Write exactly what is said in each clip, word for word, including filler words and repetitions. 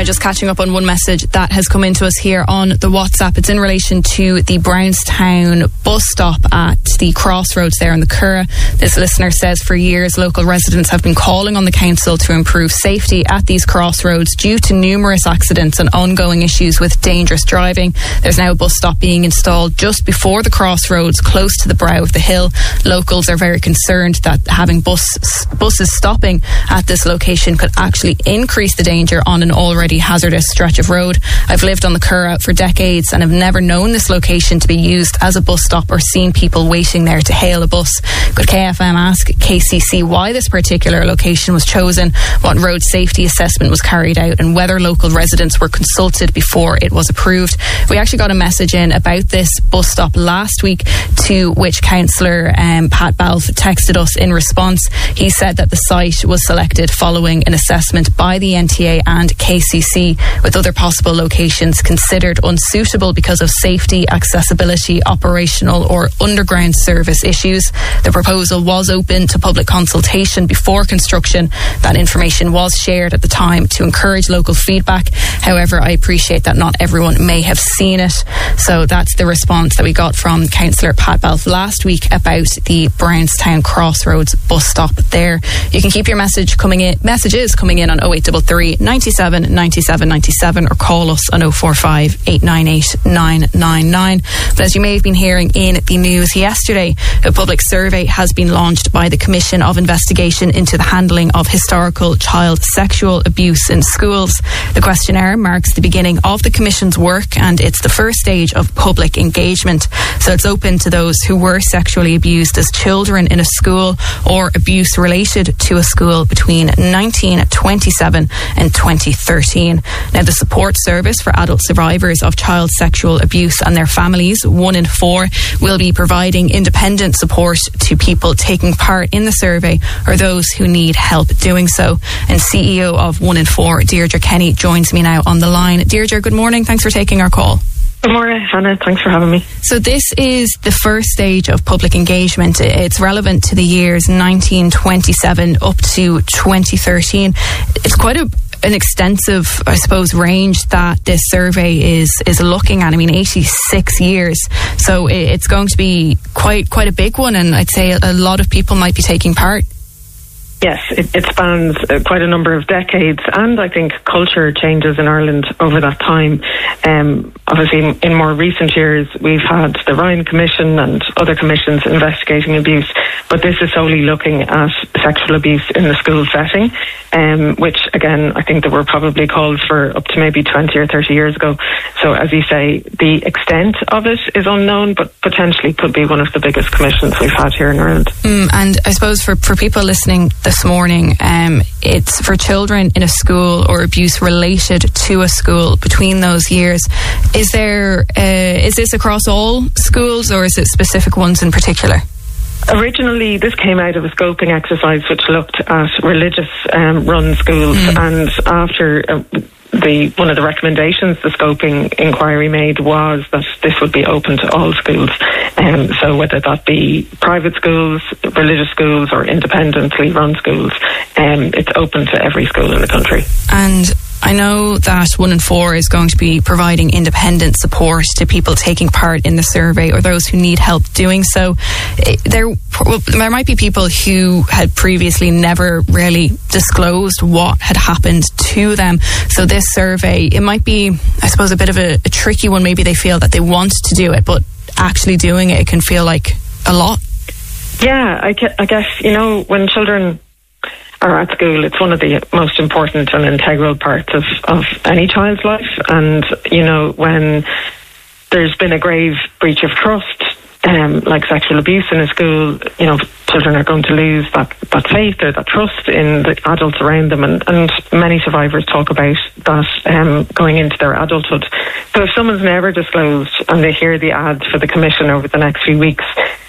Now, just catching up on one message that has come into us here on the WhatsApp. It's in relation to the Brownstown bus stop at the crossroads there in the Curragh. This listener says, for years, local residents have been calling on the council to improve safety at these crossroads due to numerous accidents and ongoing issues with dangerous driving. There's now a bus stop being installed just before the crossroads, close to the brow of the hill. Locals are very concerned that having bus, buses stopping at this location could actually increase the danger on an already hazardous stretch of road. I've lived on the Curragh for decades and have never known this location to be used as a bus stop or seen people waiting there to hail a bus. Could K F M ask K C C why this particular location was chosen, what road safety assessment was carried out, and whether local residents were consulted before it was approved? We actually got a message in about this bus stop last week, to which Councillor um, Pat Balfe texted us in response. He said that the site was selected following an assessment by the N T A and K C C, with other possible locations considered unsuitable because of safety, accessibility, operational or underground service issues. The proposal was open to public consultation before construction. That information was shared at the time to encourage local feedback. However, I appreciate that not everyone may have seen it. So that's the response that we got from Councillor Pat Balfe last week about the Brownstown Crossroads bus stop there. You can keep your message coming in, messages coming in on oh eight three three, ninety-seven, ninety-seven, ninety-seven, or call us on oh four five, eight nine eight, nine nine nine. But as you may have been hearing in the news yesterday, a public survey has been launched by the Commission of Investigation into the Handling of Historical Child Sexual Abuse in Schools. The questionnaire marks the beginning of the Commission's work, and it's the first stage of public engagement. So it's open to those who were sexually abused as children in a school or abuse related to a school between nineteen twenty-seven and twenty thirteen. Now, the support service for adult survivors of child sexual abuse and their families, one in four, will be providing independent support to people taking part in the survey or those who need help doing so. And C E O of One in Four, Deirdre Kenny, joins me now on the line. Deirdre, good morning. Thanks for taking our call. Good morning, Hannah. Thanks for having me. So this is the first stage of public engagement. It's relevant to the years nineteen twenty-seven up to twenty thirteen. It's quite a an extensive, I suppose, range that this survey is is looking at. I mean, eighty-six years. So it's going to be quite quite a big one, and I'd say a lot of people might be taking part. Yes, it, it spans uh, quite a number of decades, and I think culture changes in Ireland over that time. Um, obviously, in more recent years, we've had the Ryan Commission and other commissions investigating abuse, but this is solely looking at sexual abuse in the school setting, um, which, again, I think that were probably called for up to maybe twenty or thirty years ago. So, as you say, the extent of it is unknown, but potentially could be one of the biggest commissions we've had here in Ireland. Mm, and I suppose for, for people listening this morning, um, it's for children in a school or abuse related to a school between those years. Is there, uh, is this across all schools, or is it specific ones in particular? Originally, this came out of a scoping exercise which looked at religious um, run schools, mm. and after uh, the one of the recommendations the scoping inquiry made was that this would be open to all schools. Um, so whether that be private schools, religious schools, or independently run schools, um, it's open to every school in the country. And I know that One in Four is going to be providing independent support to people taking part in the survey or those who need help doing so. There, well, there might be people who had previously never really disclosed what had happened to them. So this survey, it might be, I suppose, a bit of a, a tricky one. Maybe they feel that they want to do it, but actually doing it, it can feel like a lot. Yeah, I, I guess, you know, when children are at school, it's one of the most important and integral parts of, of any child's life. And, you know, when there's been a grave breach of trust, um, like sexual abuse in a school, you know, children are going to lose that, that faith or that trust in the adults around them. And, and many survivors talk about that um, going into their adulthood. So if someone's never disclosed and they hear the ads for the commission over the next few weeks,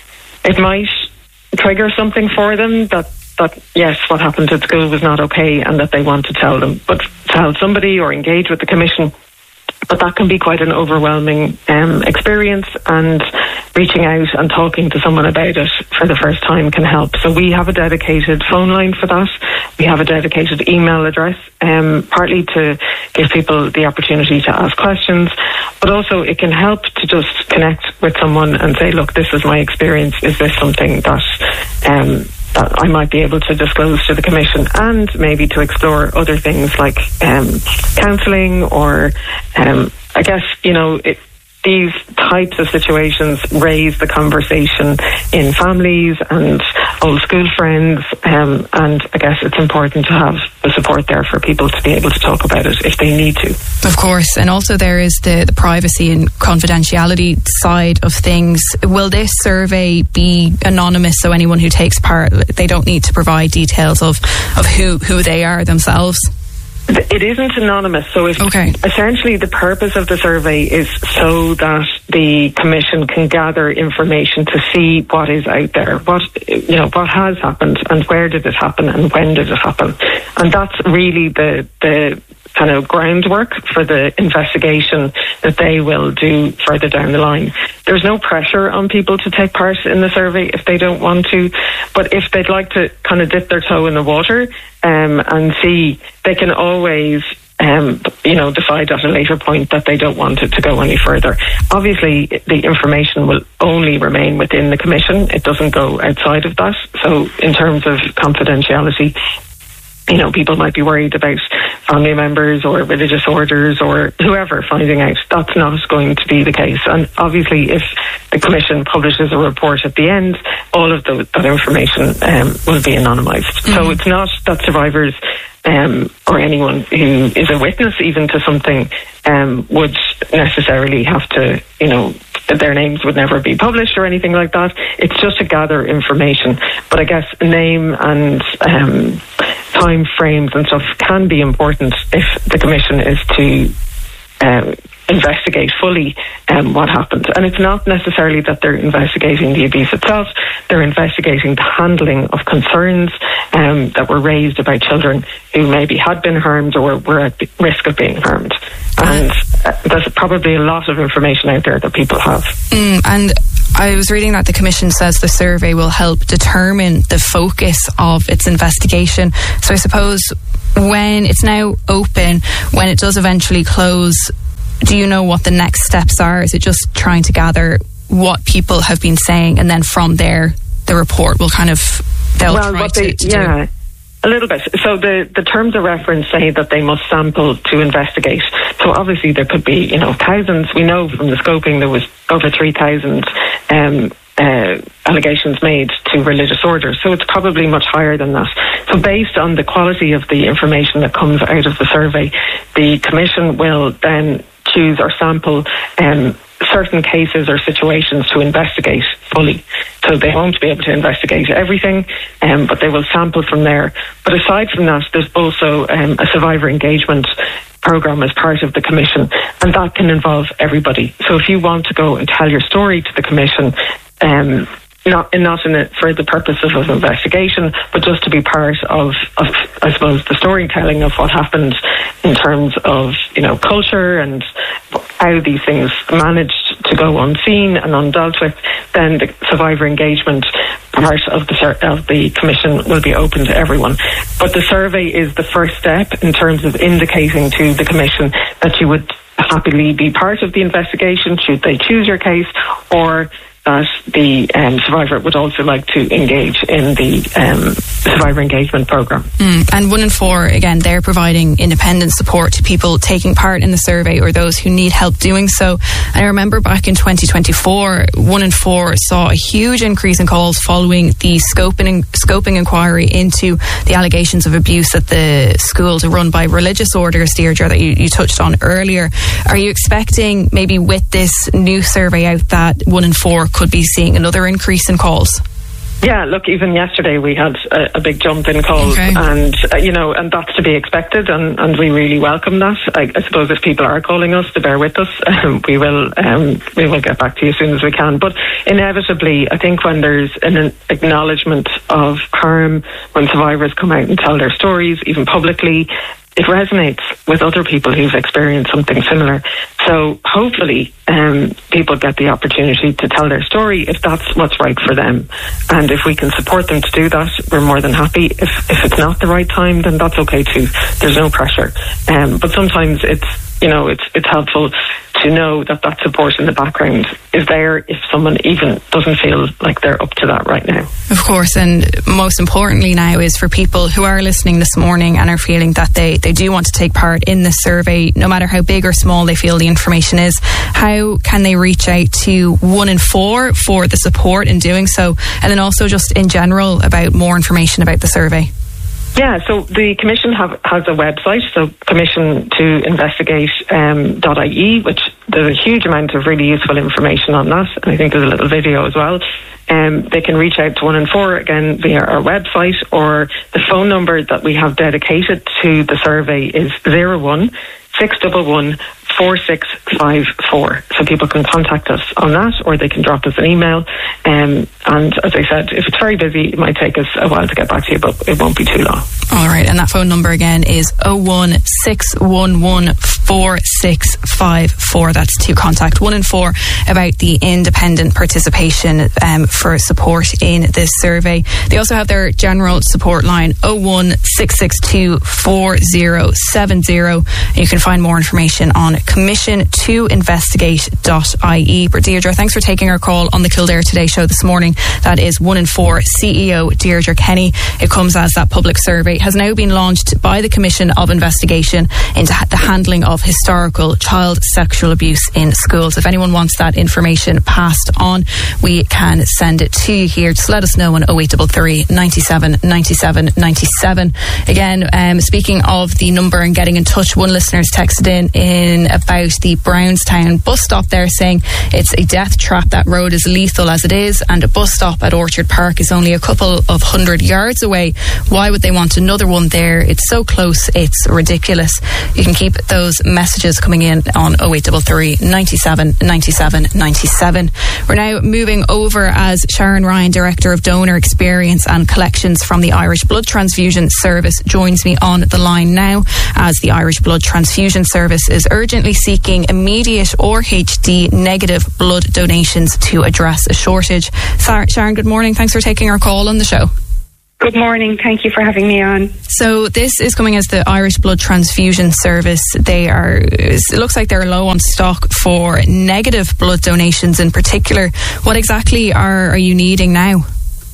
it might trigger something for them that that yes, what happened at school was not okay, and that they want to tell them, but tell somebody or engage with the commission. But that can be quite an overwhelming um, experience, and reaching out and talking to someone about it for the first time can help. So we have a dedicated phone line for that. We have a dedicated email address, um, partly to give people the opportunity to ask questions, but also it can help to just connect with someone and say, look, this is my experience. Is this something that um, that I might be able to disclose to the Commission, and maybe to explore other things like um, counselling or um, I guess, you know, it, these types of situations raise the conversation in families and old school friends, um, and I guess it's important to have the support there for people to be able to talk about it if they need to. Of course, and also there is the, the privacy and confidentiality side of things. Will this survey be anonymous, so anyone who takes part, they don't need to provide details of, of who, who they are themselves? It isn't anonymous, so if okay. essentially the purpose of the survey is so that the Commission can gather information to see what is out there, what you know, what has happened, and where did it happen, and when did it happen, and that's really the the kind of groundwork for the investigation that they will do further down the line. There's no pressure on people to take part in the survey if they don't want to, but if they'd like to kind of dip their toe in the water um, and see, they can always um, you know, decide at a later point that they don't want it to go any further. Obviously, the information will only remain within the Commission. It doesn't go outside of that. So in terms of confidentiality, you know, people might be worried about family members or religious orders or whoever finding out. That's not going to be the case. And obviously, if the Commission publishes a report at the end, all of the, that information um, will be anonymised. Mm-hmm. So it's not that survivors um, or anyone who is a witness even to something um, would necessarily have to, you know, their names would never be published or anything like that. It's just to gather information. But I guess name and um, time frames and stuff can be important if the Commission is to um, investigate fully um, what happened. And it's not necessarily that they're investigating the abuse itself, they're investigating the handling of concerns um, that were raised about children who maybe had been harmed or were at risk of being harmed. And uh, there's probably a lot of information out there that people have. Mm, and I was reading that the Commission says the survey will help determine the focus of its investigation. So I suppose when it's now open, when it does eventually close, do you know what the next steps are? Is it just trying to gather what people have been saying, and then from there the report will kind of they'll well, try what to, they, to yeah. do? A little bit. So the, the terms of reference say that they must sample to investigate. So obviously there could be, you know, thousands. We know from the scoping there was over three thousand um, uh, allegations made to religious orders. So it's probably much higher than that. So based on the quality of the information that comes out of the survey, the Commission will then choose or sample um, certain cases or situations to investigate fully. So they won't be able to investigate everything, um, but they will sample from there. But aside from that, there's also um, a survivor engagement programme as part of the Commission, and that can involve everybody. So if you want to go and tell your story to the Commission, um, not in, not in it for the purposes of investigation, but just to be part of, of, I suppose, the storytelling of what happened in terms of, you know, culture and how these things managed to go unseen and undealt with, then the survivor engagement part of the of the Commission will be open to everyone. But the survey is the first step in terms of indicating to the Commission that you would happily be part of the investigation should they choose your case, or that the um, survivor would also like to engage in the um, survivor engagement programme. Mm. And One in Four, again, they're providing independent support to people taking part in the survey or those who need help doing so. And I remember back in twenty twenty-four, One in Four saw a huge increase in calls following the scoping, scoping inquiry into the allegations of abuse at the schools run by religious orders, Deirdre, that you, you touched on earlier. Are you expecting maybe with this new survey out that One in Four could be seeing another increase in calls? Yeah, look, even yesterday we had a, a big jump in calls, okay. and uh, you know, and that's to be expected, and, and we really welcome that. I, I suppose if people are calling us to bear with us, um, we will um, we will get back to you as soon as we can. But inevitably, I think when there's an acknowledgement of harm, when survivors come out and tell their stories, even publicly, it resonates with other people who've experienced something similar. So hopefully um, people get the opportunity to tell their story if that's what's right for them. And if we can support them to do that, we're more than happy. If if it's not the right time, then that's okay too. There's no pressure. Um, but sometimes it's, you know, it's it's helpful to know that that support in the background is there if someone even doesn't feel like they're up to that right now. Of course, and most importantly now is for people who are listening this morning and are feeling that they, they do want to take part in this survey, no matter how big or small they feel the information is, how can they reach out to one in four for the support in doing so? And then also just in general about more information about the survey. Yeah, so the Commission have, has a website, so commission to investigate dot I E, which there's a huge amount of really useful information on that, and I think there's a little video as well. Um, they can reach out to one in four again via our website, or the phone number that we have dedicated to the survey is zero one six one one four six five four. So people can contact us on that, or they can drop us an email. Um, and as I said, if it's very busy, it might take us a while to get back to you, but it won't be too long. All right, and that phone number again is oh one six one one four six five four. That's to contact one in four about the independent participation um, for support in this survey. They also have their general support line oh one six six two four oh seven oh. You can find more information on commission to investigate dot I E. But Deirdre, thanks for taking our call on the Kildare Today show this morning. That is one in four C E O Deirdre Kenny. It comes as that public survey has now been launched by the Commission of Investigation into the handling of historical child sexual abuse in schools. If anyone wants that information passed on, we can send it to you here. Just let us know on oh eight three three, nine seven, nine seven, nine seven. Again, um, speaking of the number and getting in touch, one listener's texted in, in about the Brownstown bus stop there saying it's a death trap. That road is lethal as it is, and a bus stop at Orchard Park is only a couple of hundred yards away. Why would they want another one there? It's so close, it's ridiculous. You can keep those messages coming in on oh eight three three, nine seven, nine seven, nine seven. We're now moving over as Sharon Ryan, Director of Donor Experience and Collections from the Irish Blood Transfusion Service, joins me on the line now, as the Irish Blood Transfusion Service is urgently seeking immediate R H D negative blood donations to address a shortage. Sharon, good morning. Thanks for taking our call on the show. Good morning. Thank you for having me on. So this is coming as the Irish Blood Transfusion Service. They are, it looks like they're low on stock for negative blood donations in particular. What exactly are, are you needing now?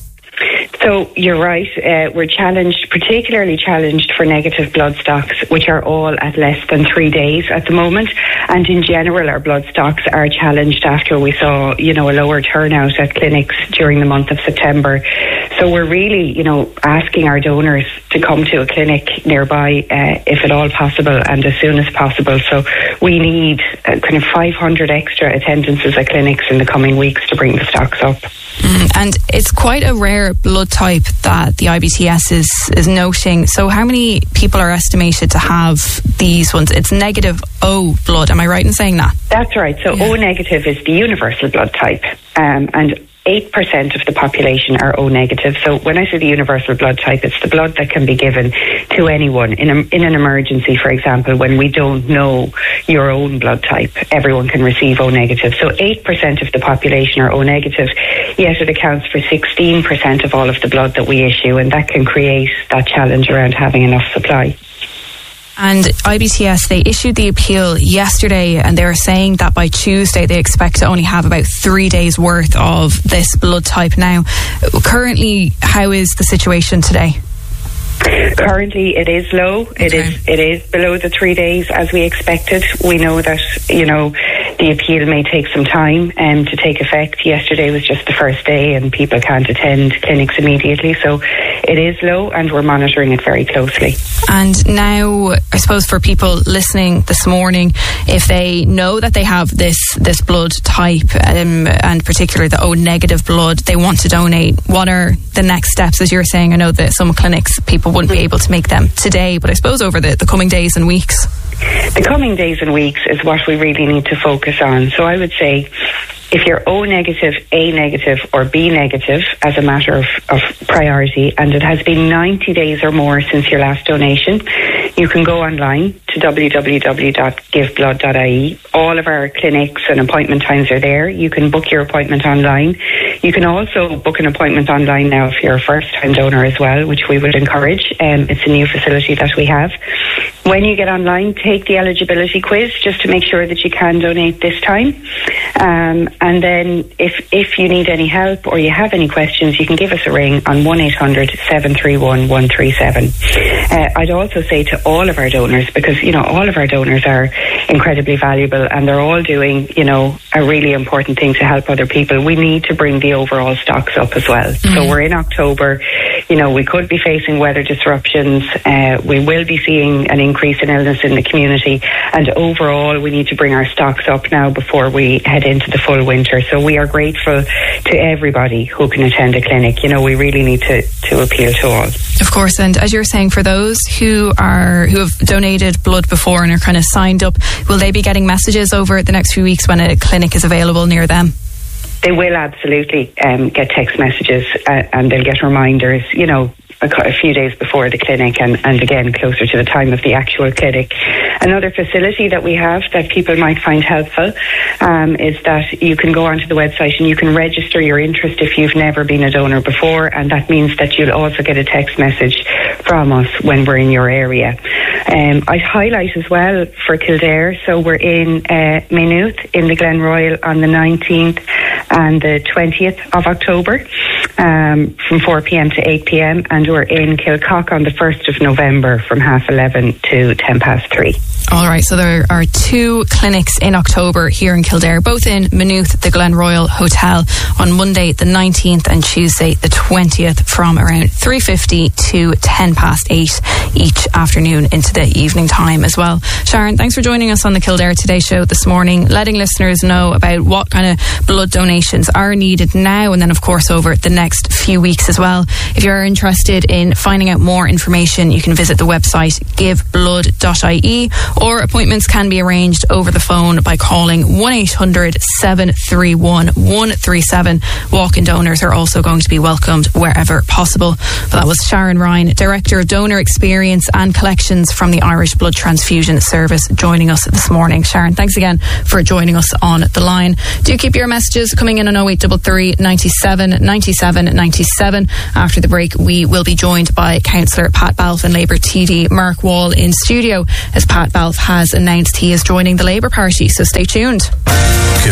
So you're right, uh, we're challenged, particularly challenged for negative blood stocks, which are all at less than three days at the moment. And in general, our blood stocks are challenged after we saw, you know, a lower turnout at clinics during the month of September. So we're really, you know, asking our donors to come to a clinic nearby, uh, if at all possible, and as soon as possible. So we need uh, kind of five hundred extra attendances at clinics in the coming weeks to bring the stocks up. Mm, and it's quite a rare blood type that the I B T S is, is noting. So how many people are estimated to have these ones? It's negative O blood, am I right in saying that? That's right. So yeah. O negative is the universal blood type, um, and eight percent of the population are O negative. So when I say the universal blood type, it's the blood that can be given to anyone in, a, in an emergency, for example, when we don't know your own blood type. Everyone can receive O negative. So eight percent of the population are O negative, yet it accounts for sixteen percent of all of the blood that we issue, and that can create that challenge around having enough supply. And I B T S, they issued the appeal yesterday, and they're saying that by Tuesday they expect to only have about three days worth of this blood type now. Currently, how is the situation today? Currently, it is low. Okay. It is it is below the three days as we expected. We know that, you know, the appeal may take some time um, to take effect. Yesterday was just the first day, and people can't attend clinics immediately. So it is low, and we're monitoring it very closely. And now, I suppose for people listening this morning, if they know that they have this this blood type, um, and particularly the O negative blood, they want to donate, what are the next steps? As you're saying, I know that some clinics, people wouldn't be able to make them today, but I suppose over the, the coming days and weeks. The coming days and weeks is what we really need to focus on. So I would say if you're O negative, A negative or B negative as a matter of, of priority, and it has been ninety days or more since your last donation, you can go online to w w w dot give blood dot i e. All of our clinics and appointment times are there. You can book your appointment online. You can also book an appointment online now if you're a first-time donor as well, which we would encourage. Um, it's a new facility that we have. When you get online, take the eligibility quiz just to make sure that you can donate this time. Um, and then if if you need any help or you have any questions, you can give us a ring on one eight hundred, seven three one, one three seven. Uh, I'd also say to all of our donors, because, you know, all of our donors are incredibly valuable and they're all doing, you know, a really important thing to help other people. We need to bring the overall stocks up as well. Mm-hmm. So we're in October. You know, we could be facing weather disruptions. Uh, we will be seeing an increase in illness in the community. And overall, we need to bring our stocks up now before we head into the full winter. So we are grateful to everybody who can attend a clinic. You know, we really need to, to appeal to all. Of course, and as you're saying, for those who are who have donated blood before and are kind of signed up, will they be getting messages over the next few weeks when a clinic is available near them? They will absolutely um, get text messages uh, and they'll get reminders, you know, a, a few days before the clinic and, and again closer to the time of the actual clinic. Another facility that we have that people might find helpful um, is that you can go onto the website and you can register your interest if you've never been a donor before, and that means that you'll also get a text message from us when we're in your area. Um, I'd highlight as well for Kildare, so we're in uh, Maynooth in the Glen Royal on the nineteenth and the twentieth of October um, from four p.m. to eight p.m. and we're in Kilcock on the first of November from half eleven to ten past three. All right, so there are two clinics in October here in Kildare, both in Maynooth at the Glen Royal Hotel on Monday the nineteenth and Tuesday the twentieth from around three fifty to ten past eight each afternoon into the evening time as well. Sharon, thanks for joining us on the Kildare Today Show this morning, letting listeners know about what kind of blood donations are needed now and then of course over the next few weeks as well. If you're interested in finding out more information, you can visit the website give blood dot i e, or appointments can be arranged over the phone by calling one eight hundred, seven three one, one three seven. Walk-in donors are also going to be welcomed wherever possible. But that was Sharon Ryan, Director of Donor Experience and Collections from the Irish Blood Transfusion Service, joining us this morning. Sharon, thanks again for joining us on the line. Do keep your messages coming in on oh eight three three, ninety-seven, ninety-seven, ninety-seven. After the break, we will be joined by Councillor Pat Balfe and Labour T D Mark Wall in studio, as Pat Balfe has announced he is joining the Labour Party, so stay tuned.